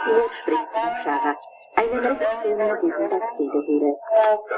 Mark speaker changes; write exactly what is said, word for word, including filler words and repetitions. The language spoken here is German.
Speaker 1: Hier spricht Sarah, eine Lektion gegen das Jederhöhle.